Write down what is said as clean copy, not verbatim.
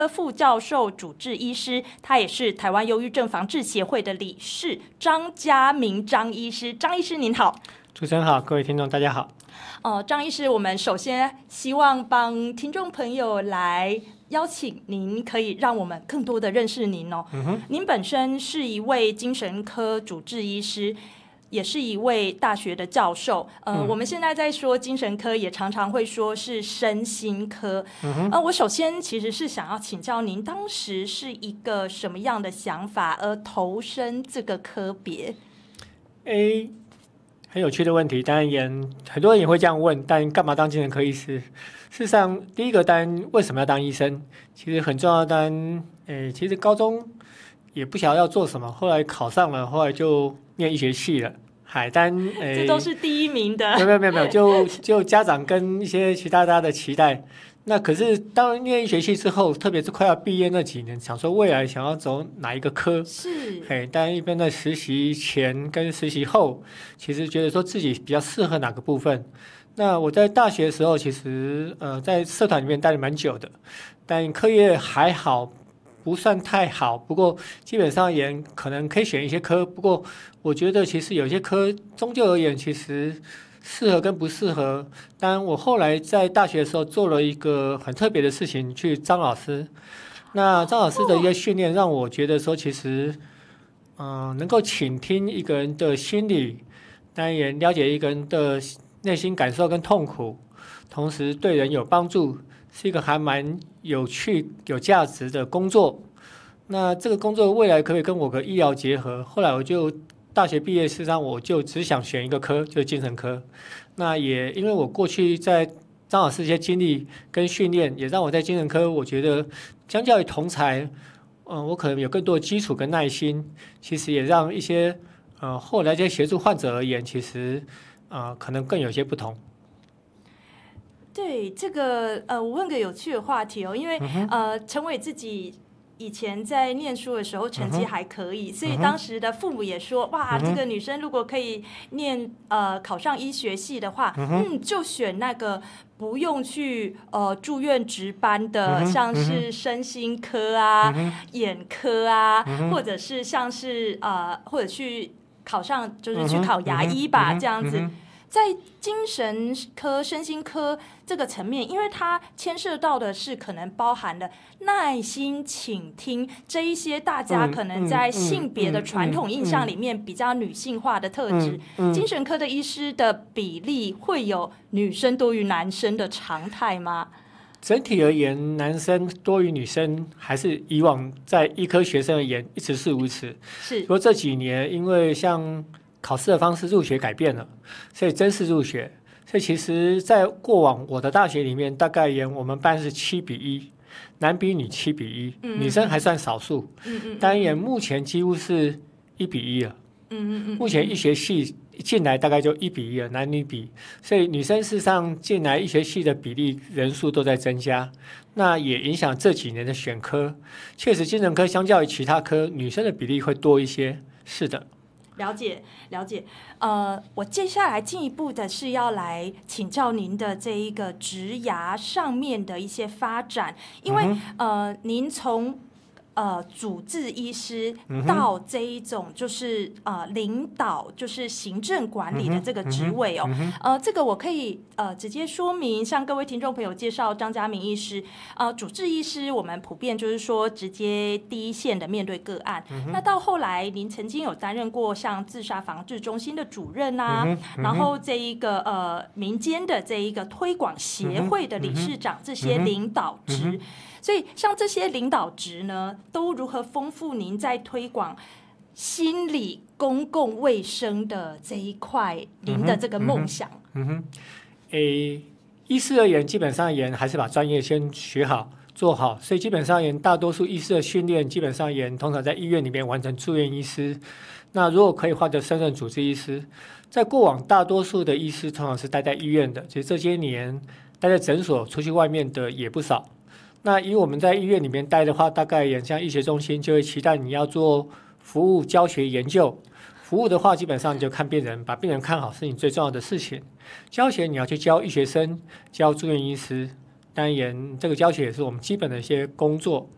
副教授、主治医师，他也是台湾忧郁症防治协会的理事张家明张医师。张医师您好。 主持人好，各位听众大家好。 张医师，我们首先希望帮听众朋友来邀请您，可以让我们更多的认识您哦。您本身是一位精神科主治医师，也是一位大学的教授。我们现在在说精神科，也常常会说是身心科。我首先其实是想要请教您，当时是一个什么样的想法而投身这个科别？ 很有趣的问题，当然很多人也会这样问，但干嘛当精神科医师？事实上，第一个当然为什么要当医生？其实很重要，当然，其实高中也不晓得要做什么，后来考上了，后来就念医学系了。 这都是第一名的。 没有，就家长跟一些其他的期待。那可是当念医学系之后，特别是快要毕业那几年，想说未来想要走哪一个科？ 是。 但一边在实习前跟实习后，其实觉得说自己比较适合哪个部分。那我在大学的时候，其实在社团里面待了蛮久的，但课业还好，不算太好。不过基本上也可能可以选一些科。不过我觉得其实有些科终究而言，其实适合跟不适合。当然我后来在大学的时候做了一个很特别的事情，去张老师。那张老师的一个训练让我觉得说，其实能够倾听一个人的心理，当然也了解一个人的内心感受跟痛苦，同时对人有帮助，是一个还蛮有趣有价值的工作。那这个工作未来可以跟我的医疗结合。后来我就大学毕业，事实上我就只想选一个科，就是精神科。那也因为我过去在张老师一些经历跟训练，也让我在精神科，我觉得相较于同才，我可能有更多的基础跟耐心。其实也让一些后来在协助患者而言，其实可能更有些不同。 对，这个我问个有趣的话题哦，因为陈伟自己以前在念书的时候成绩还可以，所以当时的父母也说，哇，这个女生如果可以考上医学系的话，就选那个不用去住院值班的，像是身心科啊、眼科啊，或者是像是或者去考上就是去考牙医吧，这样子。在精神科、身心科这个层面，因为它牵涉到的是可能包含了耐心倾听这一些大家可能在性别的传统印象里面比较女性化的特质。精神科的医师的比例会有女生多于男生的常态吗？ 整体而言，男生多于女生，还是以往在医科学生而言一直是如此。不过这几年，因为像考试的方式入学改变了，所以真是入学。所以其实在过往我的大学里面，大概我们班是7:1，男比女7:1，女生还算少数。当然目前几乎是1:1了。目前医学系进来大概就1:1了，男女比。所以女生事实上进来医学系的比例人数都在增加，那也影响这几年的选科。确实精神科相较于其他科，女生的比例会多一些。是的。 了解。我接下来进一步的是要来请教您的这一个职涯上面的一些发展，因为您从主治医师到这一种就是领导，就是行政管理的这个职位哦。这个我可以直接说明，向各位听众朋友介绍张家明医师。主治医师我们普遍就是说直接第一线的面对个案。那到后来您曾经有担任过像自杀防治中心的主任啊，然后这一个民间的这一个推广协会的理事长，这些领导职。所以像这些领导职呢，都如何丰富您在推广心理公共卫生的这一块您的这个梦想？ 医师而言，基本上而言还是把专业先学好做好，所以基本上而言，大多数医师的训练基本上而言，通常在医院里面完成住院医师。那如果可以，或者升任主治医师。在过往大多数的医师通常是待在医院的，其实这些年待在诊所出去外面的也不少。那以我们在医院里面待的话，大概像医学中心就会期待你要做服务、教学、研究。服务的话，基本上你就看病人，把病人看好是你最重要的事情。教学你要去教医学生、教住院医师，当然这个教学也是我们基本的一些工作。